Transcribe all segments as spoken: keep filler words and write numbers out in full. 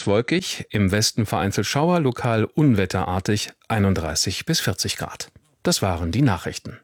wolkig, im Westen vereinzelt Schauer, lokal unwetterartig, einunddreißig bis vierzig Grad. Das waren die Nachrichten.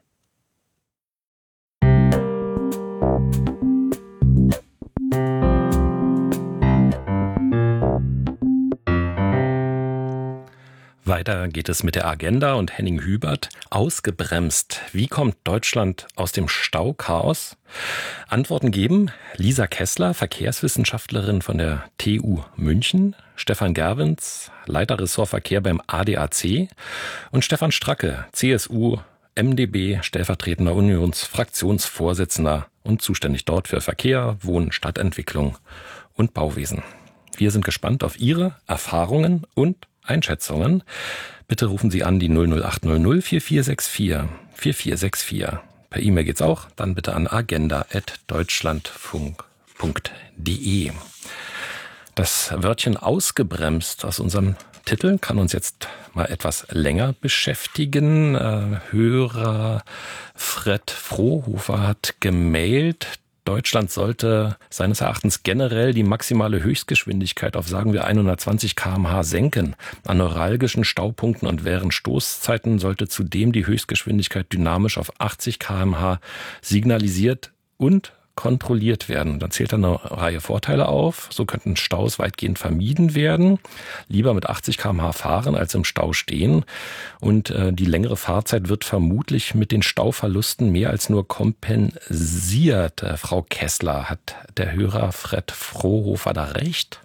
Weiter geht es mit der Agenda und Henning Hübert. Ausgebremst. Wie kommt Deutschland aus dem Stauchaos? Antworten geben Lisa Kessler, Verkehrswissenschaftlerin von der T U München, Stefan Gerwens, Leiter Ressort Verkehr beim A D A C und Stefan Stracke, C S U, M d B, stellvertretender Unionsfraktionsvorsitzender und zuständig dort für Verkehr, Wohnen, Stadtentwicklung und Bauwesen. Wir sind gespannt auf Ihre Erfahrungen und Einschätzungen. Bitte rufen Sie an die null null acht null null vier vier sechs vier vier vier sechs vier. Per E-Mail geht's auch. Dann bitte an agenda at deutschlandfunk punkt de. Das Wörtchen ausgebremst aus unserem Titel kann uns jetzt mal etwas länger beschäftigen. Äh, Hörer Fred Frohofer hat gemailt, Deutschland sollte seines Erachtens generell die maximale Höchstgeschwindigkeit auf, sagen wir, hundertzwanzig Kilometer pro Stunde senken. An neuralgischen Staupunkten und während Stoßzeiten sollte zudem die Höchstgeschwindigkeit dynamisch auf achtzig Kilometer pro Stunde signalisiert und kontrolliert werden. Dann zählt er eine Reihe Vorteile auf. So könnten Staus weitgehend vermieden werden. Lieber mit achtzig Kilometer pro Stunde fahren als im Stau stehen. Und äh, die längere Fahrzeit wird vermutlich mit den Stauverlusten mehr als nur kompensiert. Äh, Frau Kessler, hat der Hörer Fred Frohofer da recht?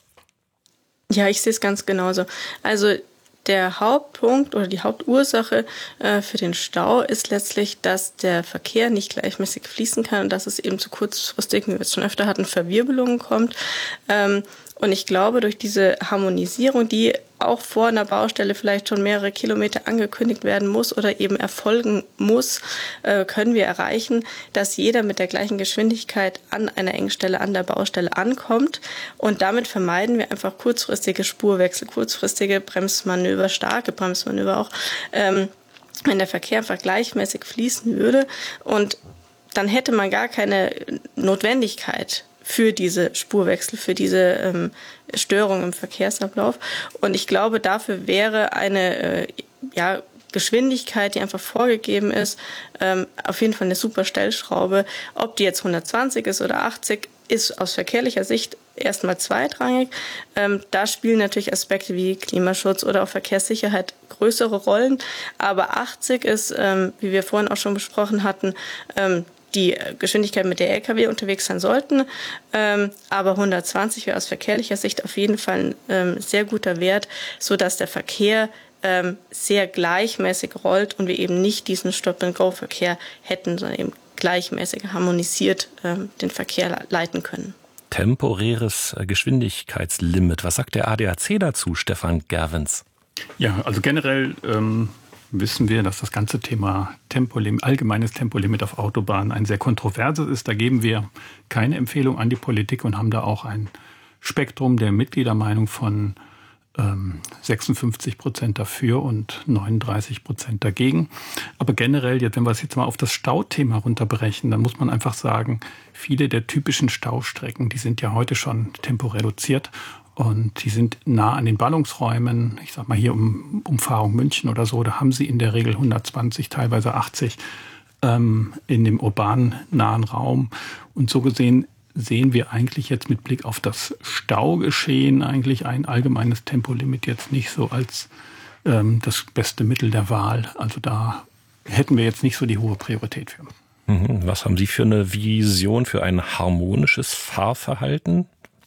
Ja, ich sehe es ganz genauso. Also der Hauptpunkt oder die Hauptursache äh, für den Stau ist letztlich, dass der Verkehr nicht gleichmäßig fließen kann und dass es eben zu kurzfristigen, wie wir es schon öfter hatten, Verwirbelungen kommt. Ähm, und ich glaube, durch diese Harmonisierung, die auch vor einer Baustelle vielleicht schon mehrere Kilometer angekündigt werden muss oder eben erfolgen muss, äh, können wir erreichen, dass jeder mit der gleichen Geschwindigkeit an einer Engstelle, an der Baustelle ankommt. Und damit vermeiden wir einfach kurzfristige Spurwechsel, kurzfristige Bremsmanöver, starke Bremsmanöver auch, ähm, wenn der Verkehr einfach gleichmäßig fließen würde. Und dann hätte man gar keine Notwendigkeit für diese Spurwechsel, für diese ähm, Störung im Verkehrsablauf. Und ich glaube, dafür wäre eine äh, ja, Geschwindigkeit, die einfach vorgegeben ist, ähm, auf jeden Fall eine super Stellschraube. Ob die jetzt hundertzwanzig ist oder achtzig, ist aus verkehrlicher Sicht erstmal zweitrangig. Ähm, da spielen natürlich Aspekte wie Klimaschutz oder auch Verkehrssicherheit größere Rollen. Aber achtzig ist, ähm, wie wir vorhin auch schon besprochen hatten, ähm, die Geschwindigkeit, mit der L K W unterwegs sein sollten. Ähm, aber hundertzwanzig wäre aus verkehrlicher Sicht auf jeden Fall ein ähm, sehr guter Wert, sodass der Verkehr ähm, sehr gleichmäßig rollt und wir eben nicht diesen Stop-and-Go-Verkehr hätten, sondern eben gleichmäßig harmonisiert ähm, den Verkehr leiten können. Temporäres Geschwindigkeitslimit. Was sagt der A D A C dazu, Stefan Gerwens? Ja, also generell ähm wissen wir, dass das ganze Thema Tempolimit, allgemeines Tempolimit auf Autobahnen ein sehr kontroverses ist. Da geben wir keine Empfehlung an die Politik und haben da auch ein Spektrum der Mitgliedermeinung von ähm, sechsundfünfzig Prozent dafür und neununddreißig Prozent dagegen. Aber generell, jetzt, wenn wir es jetzt mal auf das Stauthema runterbrechen, dann muss man einfach sagen, viele der typischen Staustrecken, die sind ja heute schon temporeduziert. Und die sind nah an den Ballungsräumen. Ich sag mal hier um Umfahrung München oder so, da haben sie in der Regel hundertzwanzig, teilweise achtzig ähm, in dem urbanen nahen Raum. Und so gesehen sehen wir eigentlich jetzt mit Blick auf das Staugeschehen eigentlich ein allgemeines Tempolimit jetzt nicht so als ähm, das beste Mittel der Wahl. Also da hätten wir jetzt nicht so die hohe Priorität für. Was haben Sie für eine Vision für ein harmonisches Fahrverhalten?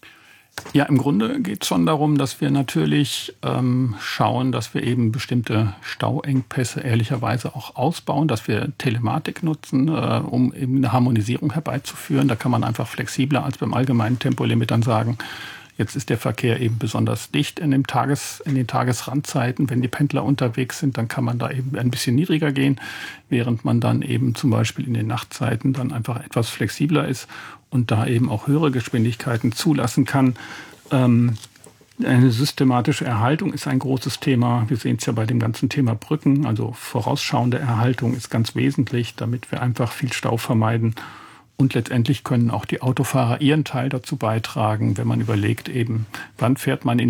Ja, im Grunde geht es schon darum, dass wir natürlich ähm, schauen, dass wir eben bestimmte Stauengpässe ehrlicherweise auch ausbauen, dass wir Telematik nutzen, äh, um eben eine Harmonisierung herbeizuführen. Da kann man einfach flexibler als beim allgemeinen Tempolimit dann sagen, jetzt ist der Verkehr eben besonders dicht in, dem Tages, in den Tagesrandzeiten. Wenn die Pendler unterwegs sind, dann kann man da eben ein bisschen niedriger gehen, während man dann eben zum Beispiel in den Nachtzeiten dann einfach etwas flexibler ist und da eben auch höhere Geschwindigkeiten zulassen kann. Ähm, eine systematische Erhaltung ist ein großes Thema. Wir sehen es ja bei dem ganzen Thema Brücken. Also vorausschauende Erhaltung ist ganz wesentlich, damit wir einfach viel Stau vermeiden. Und letztendlich können auch die Autofahrer ihren Teil dazu beitragen, wenn man überlegt, eben, wann fährt man in